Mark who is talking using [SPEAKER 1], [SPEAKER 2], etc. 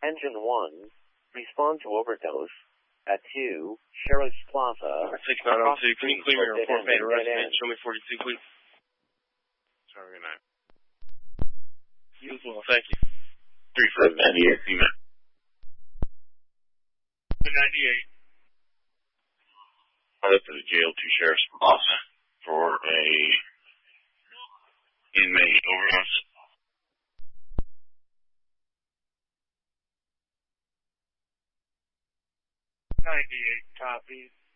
[SPEAKER 1] Engine 1, respond to overdose. At 2, Sheriff's Plaza.
[SPEAKER 2] 6902, can you clear me a report made arrest and show me 42, please? Sorry, good night. You as well, thank you.
[SPEAKER 3] 3798, female.
[SPEAKER 2] 98.
[SPEAKER 3] I left to the jail to Sheriff's Plaza for a inmate overdose.
[SPEAKER 2] 98, copy.